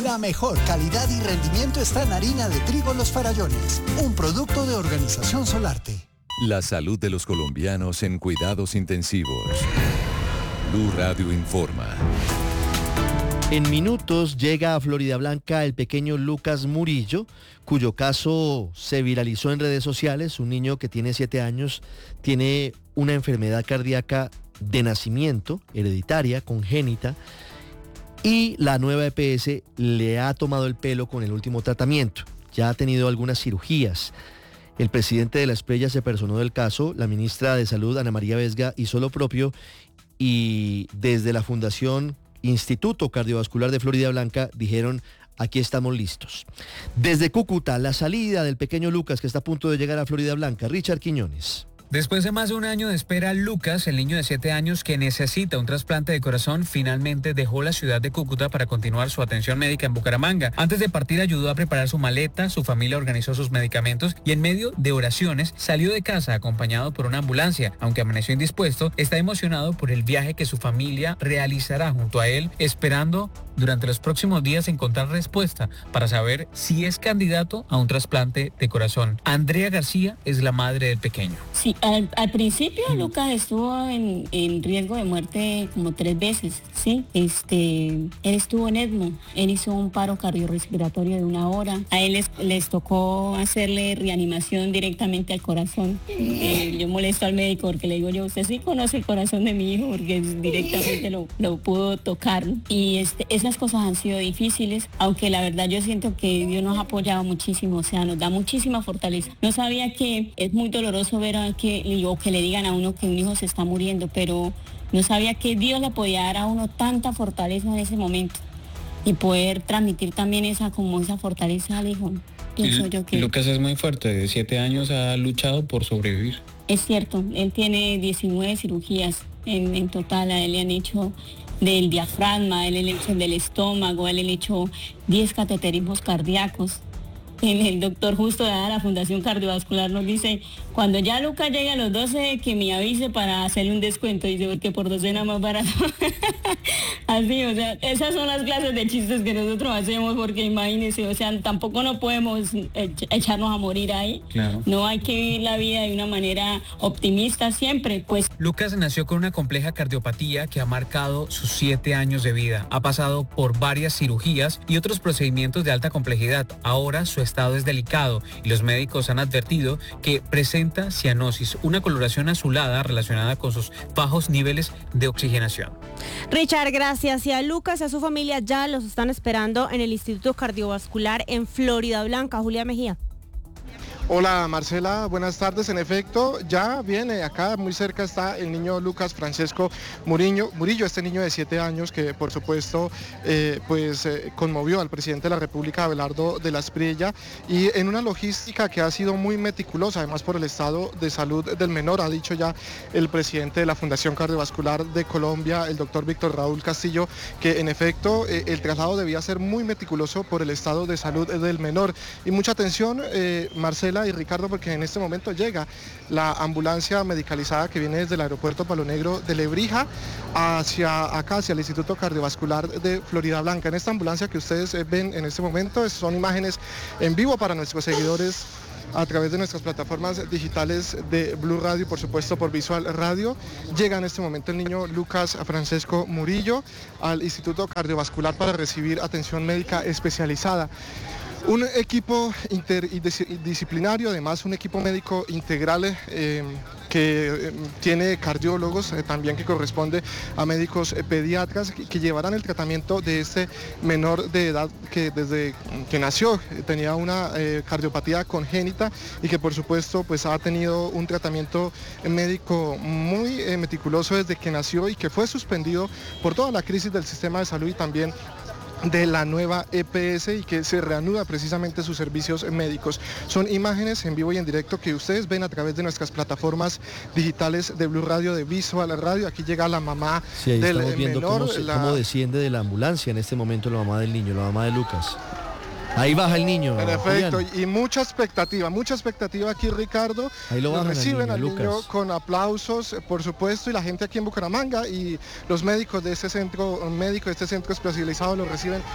La mejor calidad y rendimiento está en harina de trigo Los Farallones, un producto de Organización Solarte. La salud de los colombianos en cuidados intensivos. Blue Radio informa. En minutos llega a Floridablanca el pequeño Lucas Murillo, cuyo caso se viralizó en redes sociales. Un niño que tiene 7 años tiene una enfermedad cardíaca de nacimiento, hereditaria, congénita, y la nueva EPS le ha tomado el pelo con el último tratamiento. Ya ha tenido algunas cirugías. El presidente de la Espriella se personó del caso, la ministra de Salud, Ana María Vesga, hizo lo propio, y desde la Fundación Instituto Cardiovascular de Floridablanca dijeron: aquí estamos listos. Desde Cúcuta, la salida del pequeño Lucas, que está a punto de llegar a Floridablanca. Richard Quiñones. Después de más de un año de espera, Lucas, el niño de 7 años que necesita un trasplante de corazón, finalmente dejó la ciudad de Cúcuta para continuar su atención médica en Bucaramanga. Antes de partir ayudó a preparar su maleta, su familia organizó sus medicamentos y en medio de oraciones salió de casa acompañado por una ambulancia. Aunque amaneció indispuesto, está emocionado por el viaje que su familia realizará junto a él, esperando durante los próximos días encontrar respuesta para saber si es candidato a un trasplante de corazón. Andrea García es la madre del pequeño. Sí, al principio Lucas estuvo en riesgo de muerte como 3 veces, ¿sí? Él estuvo en ECMO, él hizo un paro cardiorrespiratorio de 1 hora, a él les tocó hacerle reanimación directamente al corazón. Yo molesto al médico porque le digo yo: usted sí conoce el corazón de mi hijo, porque directamente lo pudo tocar. Y esas cosas han sido difíciles, aunque la verdad yo siento que Dios nos ha apoyado muchísimo, o sea, nos da muchísima fortaleza. No sabía que es muy doloroso ver que le digan a uno que un hijo se está muriendo, pero no sabía que Dios le podía dar a uno tanta fortaleza en ese momento y poder transmitir también esa fortaleza al hijo. Pienso yo que Lucas es muy fuerte, de 7 años ha luchado por sobrevivir. Es cierto, él tiene 19 cirugías en total. A él le han hecho del diafragma, a él le han hecho del estómago, a él le han hecho 10 cateterismos cardíacos. El doctor justo de la Fundación Cardiovascular nos dice: cuando ya Lucas llegue a los 12, que me avise para hacerle un descuento, dice, porque por 12 era más barato. Así, o sea, esas son las clases de chistes que nosotros hacemos, porque imagínense, o sea, tampoco no podemos echarnos a morir ahí. Claro. No, hay que vivir la vida de una manera optimista siempre, pues. Lucas nació con una compleja cardiopatía que ha marcado sus 7 años de vida. Ha pasado por varias cirugías y otros procedimientos de alta complejidad. Ahora su estado es delicado y los médicos han advertido que presenta cianosis, una coloración azulada relacionada con sus bajos niveles de oxigenación. Richard, gracias. Y a Lucas y a su familia ya los están esperando en el Instituto Cardiovascular en Floridablanca. Julia Mejía. Hola Marcela, buenas tardes. En efecto, ya viene acá, muy cerca está el niño Lucas Francesco Murillo, este niño de 7 años que por supuesto conmovió al presidente de la República, Abelardo de la Espriella, y en una logística que ha sido muy meticulosa, además por el estado de salud del menor. Ha dicho ya el presidente de la Fundación Cardiovascular de Colombia, el doctor Víctor Raúl Castillo, que en efecto el traslado debía ser muy meticuloso por el estado de salud del menor. Y mucha atención, Marcela y Ricardo, porque en este momento llega la ambulancia medicalizada que viene desde el aeropuerto Palo Negro de Lebrija hacia el Instituto Cardiovascular de Floridablanca. En esta ambulancia que ustedes ven en este momento son imágenes en vivo para nuestros seguidores a través de nuestras plataformas digitales de Blue Radio y por supuesto por Visual Radio. Llega en este momento el niño Lucas Francesco Murillo al Instituto Cardiovascular para recibir atención médica especializada. Un equipo interdisciplinario, además un equipo médico integral que tiene cardiólogos, también que corresponde a médicos pediatras que llevarán el tratamiento de este menor de edad que desde que nació tenía una cardiopatía congénita y que por supuesto pues ha tenido un tratamiento médico muy meticuloso desde que nació y que fue suspendido por toda la crisis del sistema de salud y también de la nueva EPS y que se reanuda precisamente sus servicios médicos. Son imágenes en vivo y en directo que ustedes ven a través de nuestras plataformas digitales de Blue Radio, de Visual Radio. Aquí llega la mamá del estamos viendo menor. Cómo desciende de la ambulancia en este momento la mamá del niño, la mamá de Lucas. Ahí baja el niño. En efecto, Julián. y mucha expectativa aquí, Ricardo. Ahí lo reciben al niño Lucas, con aplausos, por supuesto, y la gente aquí en Bucaramanga y los médicos de este centro especializado lo reciben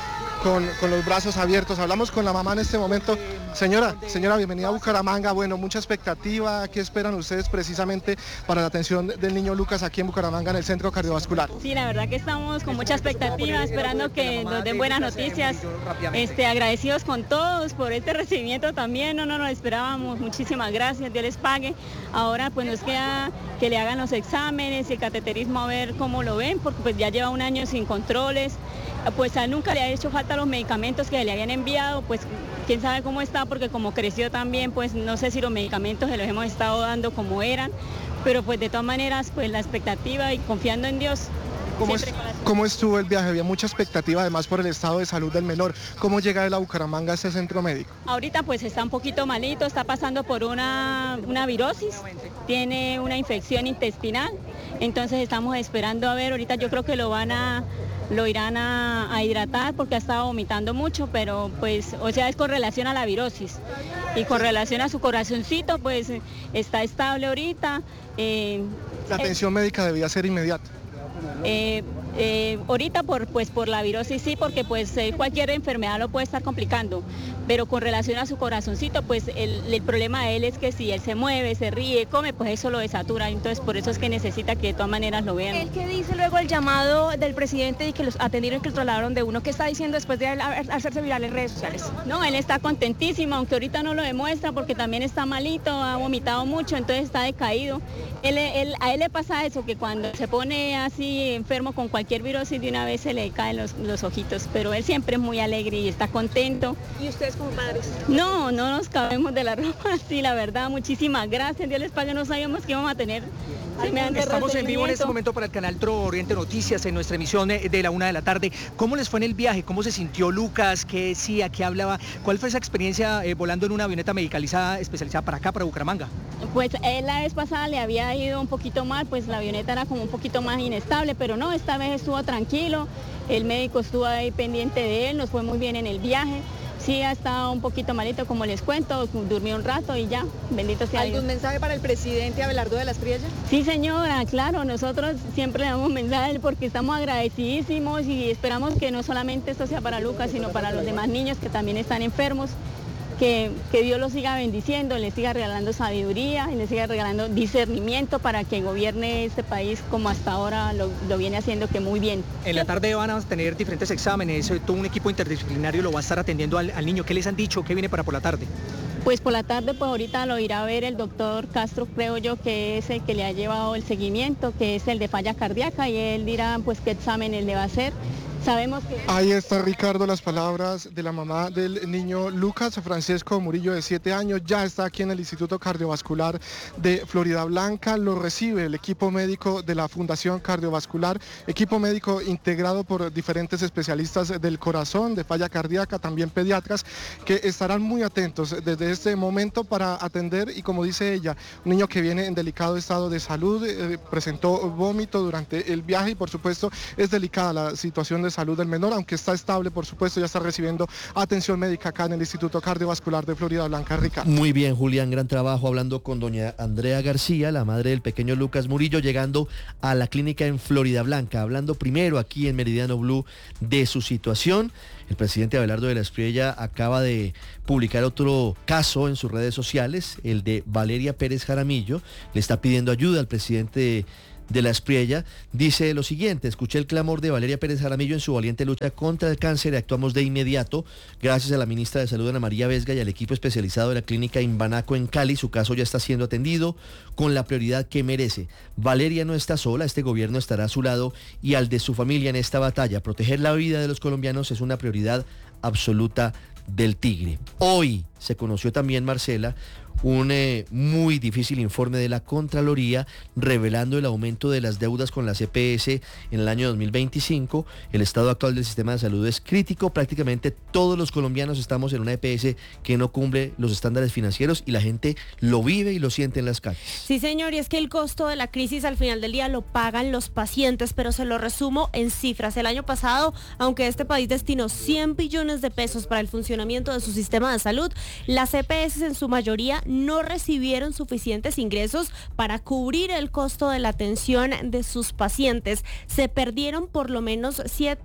con los brazos abiertos. Hablamos con la mamá en este momento. Señora, bienvenida a Bucaramanga. Bueno, mucha expectativa. ¿Qué esperan ustedes precisamente para la atención del niño Lucas aquí en Bucaramanga, en el centro cardiovascular? Sí, la verdad que estamos con mucha expectativa, esperando que nos den buenas noticias. Agradecidos con todos por este recibimiento también, no lo esperábamos. Muchísimas gracias, Dios les pague. Ahora pues nos queda que le hagan los exámenes y el cateterismo a ver cómo lo ven, porque pues ya lleva un año sin controles. Pues a él nunca le ha hecho falta los medicamentos que le habían enviado, pues quién sabe cómo está, porque como creció también, pues no sé si los medicamentos se los hemos estado dando como eran, pero pues de todas maneras, pues la expectativa y confiando en Dios. ¿Cómo estuvo el viaje? Había mucha expectativa además por el estado de salud del menor. ¿Cómo llega él a Bucaramanga, a este centro médico? Ahorita pues está un poquito malito, está pasando por una virosis, tiene una infección intestinal, entonces estamos esperando a ver, ahorita yo creo que lo irán a hidratar porque ha estado vomitando mucho, pero pues, o sea, es con relación a la virosis y con relación a su corazoncito, pues está estable ahorita. La atención médica debía ser inmediata. Ahorita por la virosis sí, porque pues cualquier enfermedad lo puede estar complicando, pero con relación a su corazoncito, pues el problema de él es que si él se mueve, se ríe, come, pues eso lo desatura, entonces por eso es que necesita que de todas maneras lo vean. ¿El que dice luego el llamado del presidente y que los atendieron, que los trasladaron de uno? ¿Qué está diciendo después de hacerse viral en redes sociales? No, él está contentísimo, aunque ahorita no lo demuestra porque también está malito, ha vomitado mucho, entonces está decaído. A él le pasa eso, que cuando se pone así enfermo con cualquier virosis de una vez se le caen los ojitos, pero él siempre es muy alegre y está contento. ¿Y ustedes como padres? No nos cabemos de la ropa, sí, la verdad, muchísimas gracias, Dios les pague, no sabíamos que íbamos a tener. Estamos en vivo en este momento para el canal Tro Oriente Noticias en nuestra emisión de la 1 de la tarde. ¿Cómo les fue en el viaje? ¿Cómo se sintió Lucas? ¿Qué decía? ¿Qué hablaba? ¿Cuál fue esa experiencia volando en una avioneta medicalizada especializada para acá, para Bucaramanga? Pues él la vez pasada le había ido un poquito mal, pues la avioneta era como un poquito más inestable, pero no, esta vez estuvo tranquilo, el médico estuvo ahí pendiente de él, nos fue muy bien en el viaje. Sí, ha estado un poquito malito, como les cuento, durmió un rato y ya, bendito sea Dios. ¿Algún mensaje para el presidente Abelardo de la Espriella? Sí, señora, claro, nosotros siempre le damos mensajes porque estamos agradecidísimos y esperamos que no solamente esto sea para Lucas, sino para los demás niños que también están enfermos. Que Dios los siga bendiciendo, les siga regalando sabiduría y les siga regalando discernimiento para que gobierne este país como hasta ahora lo viene haciendo, que muy bien. En la tarde van a tener diferentes exámenes, todo un equipo interdisciplinario lo va a estar atendiendo al niño. ¿Qué les han dicho? ¿Qué viene para por la tarde? Pues por la tarde, pues ahorita lo irá a ver el doctor Castro, creo yo, que es el que le ha llevado el seguimiento, que es el de falla cardíaca, y él dirá pues qué examen él le va a hacer. Sabemos que... Ahí está, Ricardo, las palabras de la mamá del niño Lucas Francisco Murillo, de 7 años. Ya está aquí en el Instituto Cardiovascular de Floridablanca. Lo recibe el equipo médico de la Fundación Cardiovascular, equipo médico integrado por diferentes especialistas del corazón, de falla cardíaca, también pediatras, que estarán muy atentos desde este momento para atender, y como dice ella, un niño que viene en delicado estado de salud, presentó vómito durante el viaje y por supuesto es delicada la situación de salud del menor, aunque está estable, por supuesto, ya está recibiendo atención médica acá en el Instituto Cardiovascular de Floridablanca. Ricardo. Muy bien, Julián, gran trabajo hablando con doña Andrea García, la madre del pequeño Lucas Murillo, llegando a la clínica en Floridablanca, hablando primero aquí en Meridiano Blue de su situación. El presidente Abelardo de la Espriella acaba de publicar otro caso en sus redes sociales, el de Valeria Pérez Jaramillo. Le está pidiendo ayuda al presidente de la Espriella. Dice lo siguiente: escuché el clamor de Valeria Pérez Jaramillo en su valiente lucha contra el cáncer y actuamos de inmediato. Gracias a la ministra de Salud, Ana María Vesga, y al equipo especializado de la clínica Imbanaco en Cali, su caso ya está siendo atendido con la prioridad que merece. Valeria no está sola, este gobierno estará a su lado y al de su familia en esta batalla. Proteger la vida de los colombianos es una prioridad absoluta del Tigre. Hoy se conoció también, Marcela, un muy difícil informe de la Contraloría revelando el aumento de las deudas con la EPS en el año 2025. El estado actual del sistema de salud es crítico. Prácticamente todos los colombianos estamos en una EPS que no cumple los estándares financieros y la gente lo vive y lo siente en las calles. Sí, señor, y es que el costo de la crisis al final del día lo pagan los pacientes, pero se lo resumo en cifras. El año pasado, aunque este país destinó 100 billones de pesos para el funcionamiento de su sistema de salud, las EPS en su mayoría no recibieron suficientes ingresos para cubrir el costo de la atención de sus pacientes. Se perdieron por lo menos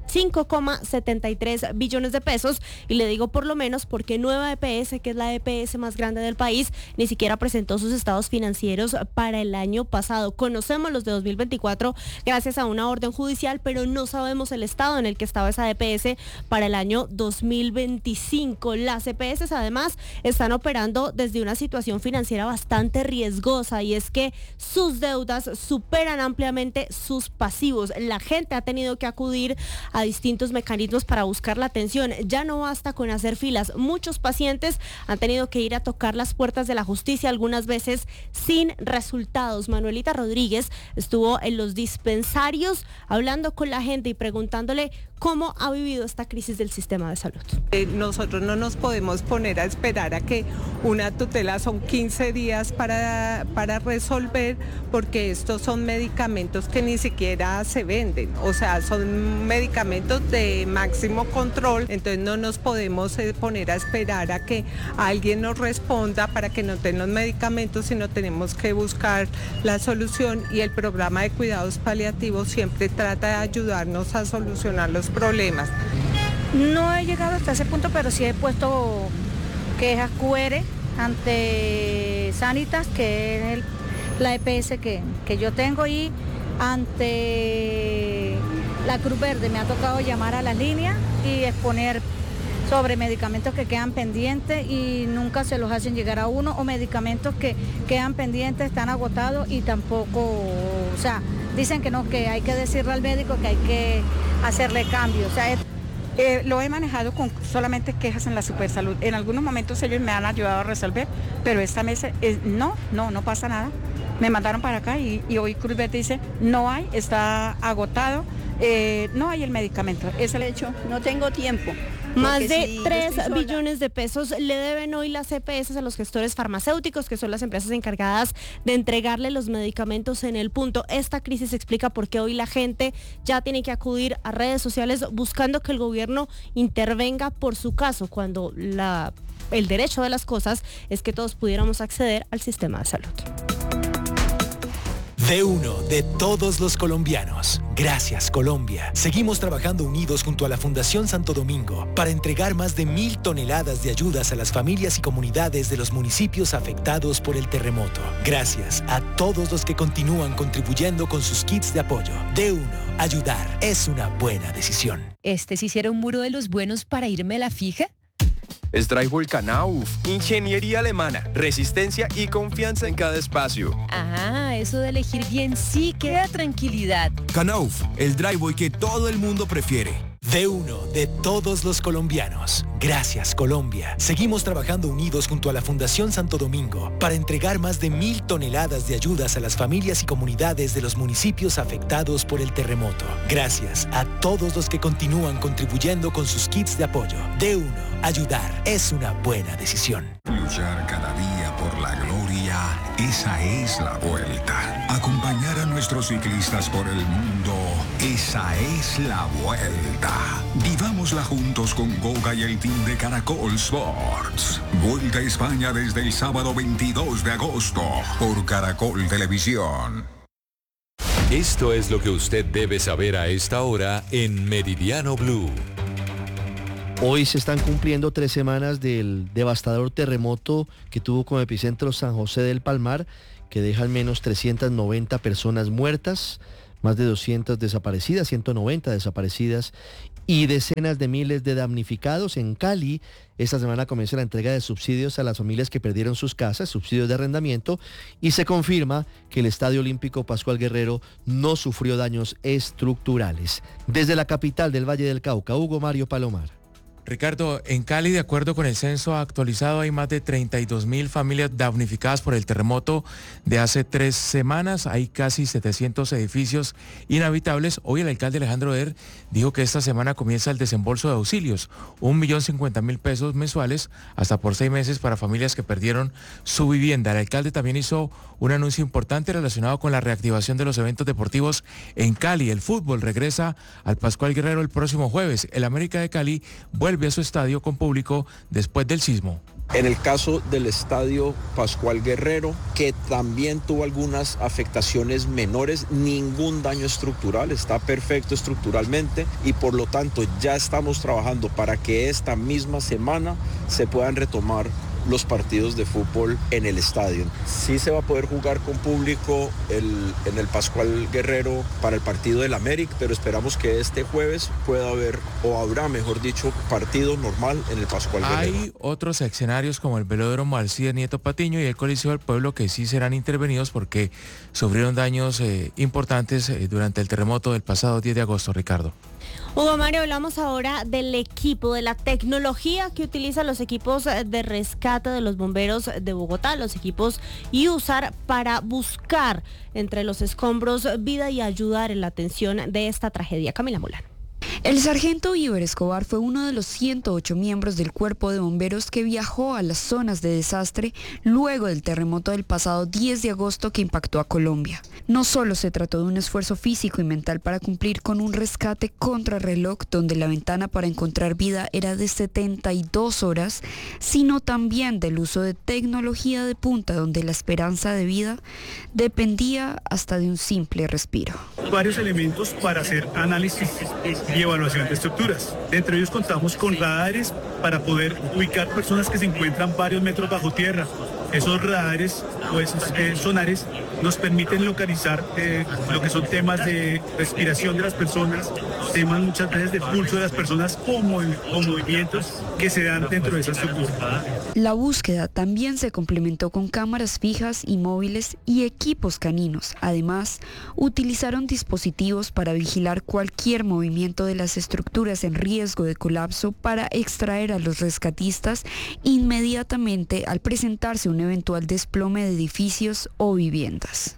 5,73 billones de pesos, y le digo por lo menos porque Nueva EPS, que es la EPS más grande del país, ni siquiera presentó sus estados financieros para el año pasado. Conocemos los de 2024 gracias a una orden judicial, pero no sabemos el estado en el que estaba esa EPS para el año 2025. Las EPS además están operando desde una situación financiera bastante riesgosa, y es que sus deudas superan ampliamente sus pasivos. La gente ha tenido que acudir a distintos mecanismos para buscar la atención. Ya no basta con hacer filas. Muchos pacientes han tenido que ir a tocar las puertas de la justicia, algunas veces sin resultados. Manuelita Rodríguez estuvo en los dispensarios hablando con la gente y preguntándole cómo ha vivido esta crisis del sistema de salud. Nosotros no nos podemos poner a esperar a que una tutela, son 15 días para resolver, porque estos son medicamentos que ni siquiera se venden, o sea, son medicamentos de máximo control, entonces no nos podemos poner a esperar a que alguien nos responda para que nos den los medicamentos, sino tenemos que buscar la solución, y el programa de cuidados paliativos siempre trata de ayudarnos a solucionar los problemas. No he llegado hasta ese punto, pero sí he puesto quejas QR ante Sanitas, que es la EPS que yo tengo, y ante la Cruz Verde me ha tocado llamar a las líneas y exponer sobre medicamentos que quedan pendientes y nunca se los hacen llegar a uno, o medicamentos que quedan pendientes, están agotados y tampoco, o sea, dicen que no, que hay que decirle al médico que hay que hacerle cambio. O sea, lo he manejado con solamente quejas en la Supersalud. En algunos momentos ellos me han ayudado a resolver, pero esta vez no pasa nada. Me mandaron para acá y hoy Cruz Verde dice, no hay, está agotado, no hay el medicamento. Es el hecho, no tengo tiempo. Más de 3 billones de pesos le deben hoy las EPS a los gestores farmacéuticos, que son las empresas encargadas de entregarle los medicamentos en el punto. Esta crisis explica por qué hoy la gente ya tiene que acudir a redes sociales buscando que el gobierno intervenga por su caso, cuando el derecho de las cosas es que todos pudiéramos acceder al sistema de salud. De uno, de todos los colombianos. Gracias, Colombia. Seguimos trabajando unidos junto a la Fundación Santo Domingo para entregar más de 1.000 toneladas de ayudas a las familias y comunidades de los municipios afectados por el terremoto. Gracias a todos los que continúan contribuyendo con sus kits de apoyo. De uno, ayudar es una buena decisión. ¿Sí hiciera un muro de los buenos para irme a la fija? Straichwell Knauf, ingeniería alemana, resistencia y confianza en cada espacio. Ah, eso de elegir bien sí que da tranquilidad. Knauf, el driveway que todo el mundo prefiere. De uno, de todos los colombianos. Gracias, Colombia. Seguimos trabajando unidos junto a la Fundación Santo Domingo para entregar más de 1.000 toneladas de ayudas a las familias y comunidades de los municipios afectados por el terremoto. Gracias a todos los que continúan contribuyendo con sus kits de apoyo. De uno, ayudar es una buena decisión. Luchar cada día por la gloria, esa es la vuelta. Acompañar a nuestros ciclistas por el mundo, esa es la vuelta. Vivámosla juntos con Goga y el team de Caracol Sports. Vuelta a España desde el sábado 22 de agosto por Caracol Televisión. Esto es lo que usted debe saber a esta hora en Meridiano Blue. Hoy se están cumpliendo 3 semanas del devastador terremoto que tuvo como epicentro San José del Palmar, que deja al menos 390 personas muertas, más de 200 desaparecidas, 190 desaparecidas y decenas de miles de damnificados. En Cali, esta semana comienza la entrega de subsidios a las familias que perdieron sus casas, subsidios de arrendamiento, y se confirma que el Estadio Olímpico Pascual Guerrero no sufrió daños estructurales. Desde la capital del Valle del Cauca, Hugo Mario Palomar. Ricardo, en Cali, de acuerdo con el censo actualizado, hay más de 32.000 familias damnificadas por el terremoto de hace 3 semanas. Hay casi 700 edificios inhabitables. Hoy el alcalde Alejandro Der dijo que esta semana comienza el desembolso de auxilios, 1.050.000 pesos mensuales, hasta por 6 meses para familias que perdieron su vivienda. El alcalde también hizo un anuncio importante relacionado con la reactivación de los eventos deportivos en Cali. El fútbol regresa al Pascual Guerrero el próximo jueves. El América de Cali vuelve a su estadio con público después del sismo. En el caso del estadio Pascual Guerrero, que también tuvo algunas afectaciones menores, ningún daño estructural, está perfecto estructuralmente y por lo tanto ya estamos trabajando para que esta misma semana se puedan retomar los partidos de fútbol en el estadio. Sí se va a poder jugar con público en el Pascual Guerrero para el partido del América, pero esperamos que este jueves pueda haber, o habrá mejor dicho, partido normal en el Pascual Guerrero. Hay otros escenarios como el Velódromo Alcides Nieto Patiño y el Coliseo del Pueblo que sí serán intervenidos porque sufrieron daños importantes durante el terremoto del pasado 10 de agosto, Ricardo. Hugo Mario, hablamos ahora del equipo, de la tecnología que utilizan los equipos de rescate de los bomberos de Bogotá, los equipos USAR, para buscar entre los escombros vida y ayudar en la atención de esta tragedia. Camila Molano. El sargento Iber Escobar fue uno de los 108 miembros del cuerpo de bomberos que viajó a las zonas de desastre luego del terremoto del pasado 10 de agosto que impactó a Colombia. No solo se trató de un esfuerzo físico y mental para cumplir con un rescate contrarreloj donde la ventana para encontrar vida era de 72 horas, sino también del uso de tecnología de punta donde la esperanza de vida dependía hasta de un simple respiro. Varios elementos para hacer análisis y evaluación de estructuras. Entre ellos contamos con radares para poder ubicar personas que se encuentran varios metros bajo tierra. Esos radares o esos sonares nos permiten localizar lo que son temas de respiración de las personas, temas muchas veces de pulso de las personas o movimientos que se dan dentro de esa estructura. La búsqueda también se complementó con cámaras fijas y móviles y equipos caninos. Además, utilizaron dispositivos para vigilar cualquier movimiento de las estructuras en riesgo de colapso para extraer a los rescatistas inmediatamente al presentarse un eventual desplome de edificios o viviendas.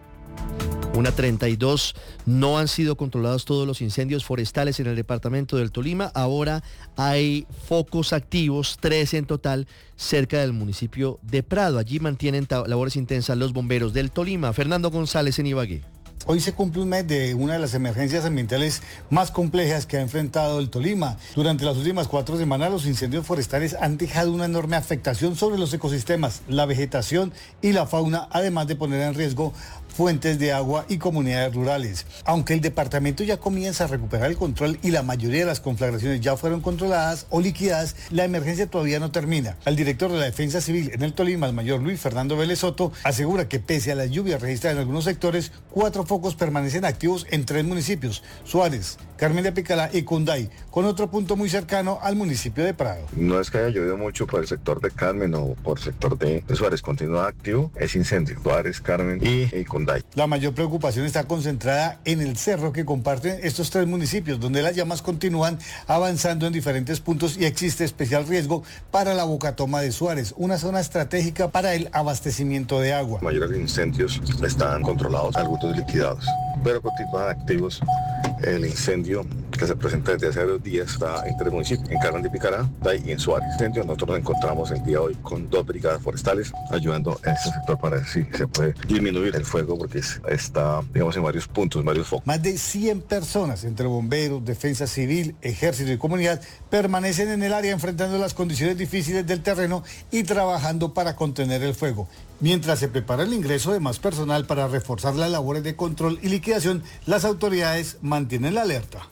1:32, no han sido controlados todos los incendios forestales en el departamento del Tolima. Ahora hay focos activos, 3 en total, cerca del municipio de Prado. Allí mantienen labores intensas los bomberos del Tolima. Fernando González en Ibagué. Hoy se cumple un mes de una de las emergencias ambientales más complejas que ha enfrentado el Tolima. Durante las últimas 4 semanas, los incendios forestales han dejado una enorme afectación sobre los ecosistemas, la vegetación y la fauna, además de poner en riesgo fuentes de agua y comunidades rurales. Aunque el departamento ya comienza a recuperar el control y la mayoría de las conflagraciones ya fueron controladas o liquidadas, la emergencia todavía no termina. El director de la Defensa Civil en el Tolima, el mayor Luis Fernando Vélez Soto, asegura que pese a las lluvias registradas en algunos sectores, 4 focos permanecen activos en 3 municipios: Suárez, Carmen de Apicalá y Cunday, con otro punto muy cercano al municipio de Prado. No es que haya llovido mucho por el sector de Carmen o por el sector de Suárez, continúa activo, es incendio, Suárez, Carmen y Cunday. La mayor preocupación está concentrada en el cerro que comparten estos 3 municipios, donde las llamas continúan avanzando en diferentes puntos y existe especial riesgo para la Bocatoma de Suárez, una zona estratégica para el abastecimiento de agua. La mayoría de los incendios están controlados, algunos liquidados, pero continúan activos. El incendio que se presenta desde hace varios días está en 3 municipios, en Carmen de Apicalá y en Suárez. Nosotros nos encontramos el día de hoy con 2 brigadas forestales ayudando en este sector para ver si se puede disminuir el fuego, porque está, digamos, en varios puntos, en varios focos. Más de 100 personas, entre bomberos, defensa civil, ejército y comunidad, permanecen en el área enfrentando las condiciones difíciles del terreno y trabajando para contener el fuego. Mientras se prepara el ingreso de más personal para reforzar las labores de control y liquidación, las autoridades mantienen la alerta.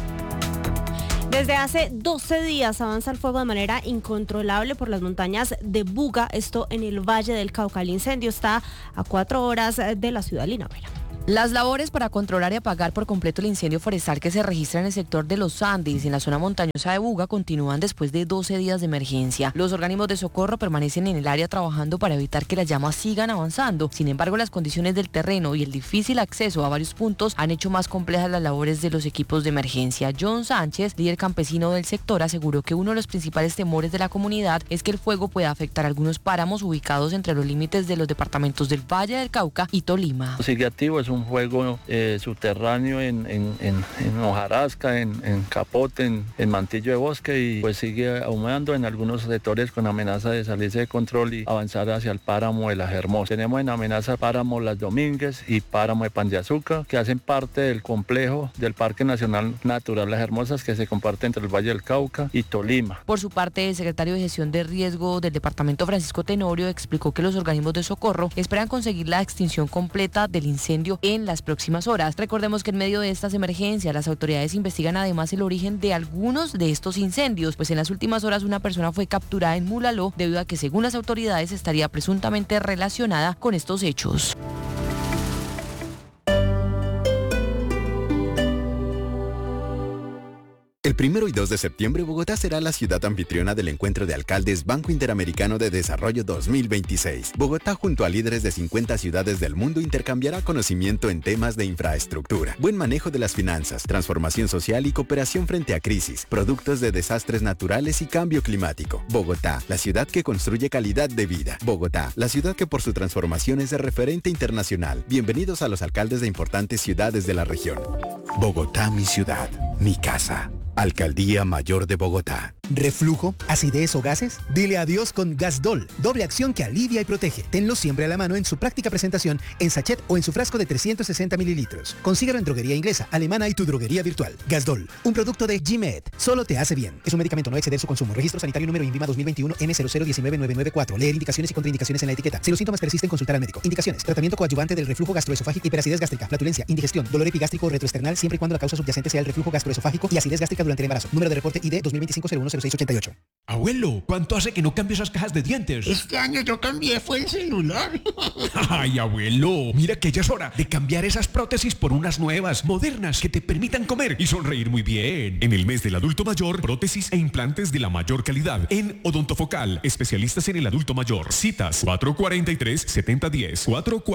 Desde hace 12 días avanza el fuego de manera incontrolable por las montañas de Buga, esto en el Valle del Cauca. El incendio está a 4 horas de la ciudad de Linavera. Las labores para controlar y apagar por completo el incendio forestal que se registra en el sector de los Andes, en la zona montañosa de Buga, continúan después de 12 días de emergencia. Los organismos de socorro permanecen en el área trabajando para evitar que las llamas sigan avanzando. Sin embargo, las condiciones del terreno y el difícil acceso a varios puntos han hecho más complejas las labores de los equipos de emergencia. John Sánchez, líder campesino del sector, aseguró que uno de los principales temores de la comunidad es que el fuego pueda afectar algunos páramos ubicados entre los límites de los departamentos del Valle del Cauca y Tolima. Sigue activo, es un fuego subterráneo en hojarasca, en capote, en mantillo de bosque, y pues sigue ahumando en algunos sectores con amenaza de salirse de control y avanzar hacia el páramo de Las Hermosas. Tenemos en amenaza páramo Las Domínguez y páramo de Pan de Azúcar, que hacen parte del complejo del Parque Nacional Natural Las Hermosas, que se comparte entre el Valle del Cauca y Tolima. Por su parte, el secretario de Gestión de Riesgo del departamento, Francisco Tenorio, explicó que los organismos de socorro esperan conseguir la extinción completa del incendio en las próximas horas. Recordemos que en medio de estas emergencias, las autoridades investigan además el origen de algunos de estos incendios, pues en las últimas horas una persona fue capturada en Mulaló debido a que, según las autoridades, estaría presuntamente relacionada con estos hechos. El 1 y 2 de septiembre, Bogotá será la ciudad anfitriona del Encuentro de Alcaldes Banco Interamericano de Desarrollo 2026. Bogotá, junto a líderes de 50 ciudades del mundo, intercambiará conocimiento en temas de infraestructura, buen manejo de las finanzas, transformación social y cooperación frente a crisis, productos de desastres naturales y cambio climático. Bogotá, la ciudad que construye calidad de vida. Bogotá, la ciudad que por su transformación es de referente internacional. Bienvenidos a los alcaldes de importantes ciudades de la región. Bogotá, mi ciudad, mi casa. Alcaldía Mayor de Bogotá. ¿Reflujo? ¿Acidez o gases? Dile adiós con Gasdol, doble acción que alivia y protege. Tenlo siempre a la mano en su práctica presentación, en sachet o en su frasco de 360 mililitros. Consíguelo en droguería inglesa, alemana y tu droguería virtual. Gasdol, un producto de GMED. Solo te hace bien. Es un medicamento, no exceder su consumo. Registro sanitario número INVIMA 2021 N0019994. Leer indicaciones y contraindicaciones en la etiqueta. Si los síntomas persisten, consultar al médico. Indicaciones: tratamiento coadyuvante del reflujo gastroesofágico, hiperacidez gástrica, flatulencia, indigestión, dolor epigástrico o retroesternal, siempre y cuando la causa subyacente sea el reflujo gastroesofágico y acidez gástrica durante el embarazo. Número de reporte ID 2025-010688. Abuelo, ¿cuánto hace que no cambia esas cajas de dientes? Este año yo cambié, fue el celular. Ay, abuelo, mira que ya es hora de cambiar esas prótesis por unas nuevas, modernas, que te permitan comer y sonreír muy bien. En el mes del adulto mayor, prótesis e implantes de la mayor calidad en Odontofocal, especialistas en el adulto mayor. Citas 443-7010,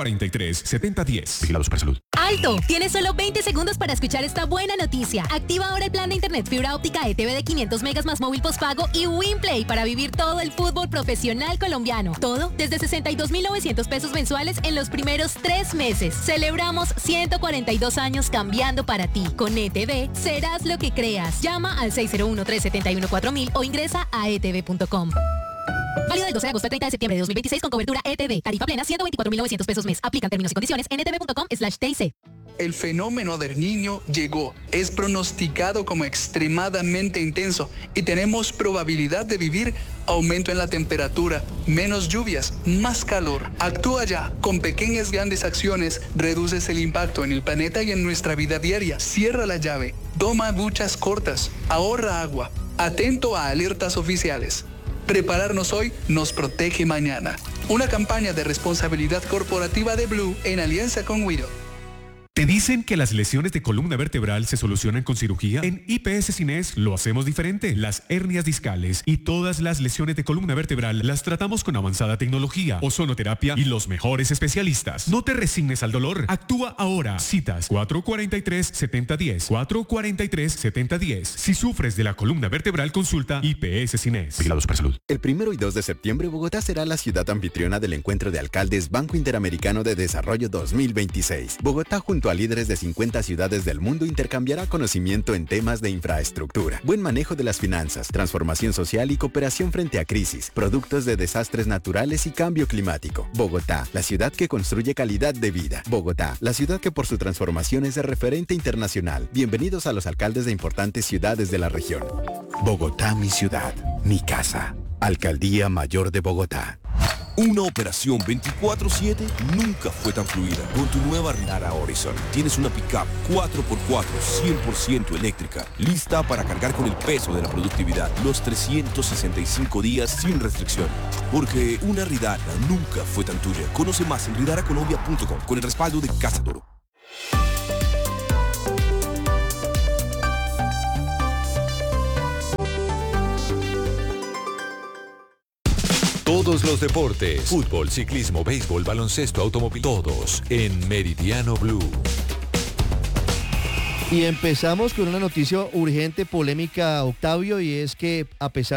443-7010. Vigilado Supersalud. ¡Alto! Tienes solo 20 segundos para escuchar esta buena noticia. Activa ahora el plan de internet fibra óptica ETV de 500 megas más móvil postpago y WinPlay para vivir todo el fútbol profesional colombiano. Todo desde 62.900 pesos mensuales en los primeros 3 meses. Celebramos 142 años cambiando para ti. Con ETV serás lo que creas. Llama al 601-371-4000 o ingresa a etv.com. Válido del 12 de agosto al 30 de septiembre de 2026 con cobertura ETV. Tarifa plena 124.900 pesos mes. Aplican términos y condiciones en etv.com/TIC. El fenómeno del Niño llegó. Es pronosticado como extremadamente intenso y tenemos probabilidad de vivir aumento en la temperatura, menos lluvias, más calor. Actúa ya. Con pequeñas grandes acciones reduces el impacto en el planeta y en nuestra vida diaria. Cierra la llave. Toma duchas cortas. Ahorra agua. Atento a alertas oficiales. Prepararnos hoy nos protege mañana. Una campaña de responsabilidad corporativa de Blue en alianza con Wido. ¿Te dicen que las lesiones de columna vertebral se solucionan con cirugía? En IPS Cines lo hacemos diferente. Las hernias discales y todas las lesiones de columna vertebral las tratamos con avanzada tecnología, ozonoterapia y los mejores especialistas. No te resignes al dolor. Actúa ahora. Citas 443-7010, 443-7010. Si sufres de la columna vertebral, consulta IPS Cines. Vigilado Supersalud. El 1 y 2 de septiembre, Bogotá será la ciudad anfitriona del Encuentro de Alcaldes Banco Interamericano de Desarrollo 2026. Bogotá, junto a líderes de 50 ciudades del mundo, intercambiará conocimiento en temas de infraestructura, buen manejo de las finanzas, transformación social y cooperación frente a crisis, productos de desastres naturales y cambio climático. Bogotá, la ciudad que construye calidad de vida. Bogotá, la ciudad que por su transformación es de referente internacional. Bienvenidos a los alcaldes de importantes ciudades de la región. Bogotá, mi ciudad, mi casa. Alcaldía Mayor de Bogotá. Una operación 24/7 nunca fue tan fluida. Con tu nueva Rinara Horizon tienes una pickup 4x4 100% eléctrica, lista para cargar con el peso de la productividad los 365 días sin restricción. Porque una Ridara nunca fue tan tuya. Conoce más en ridaracolombia.com con el respaldo de Casa Toro. Todos los deportes, fútbol, ciclismo, béisbol, baloncesto, automóvil, todos en Meridiano Blue. Y empezamos con una noticia urgente, polémica, Octavio, y es que a pesar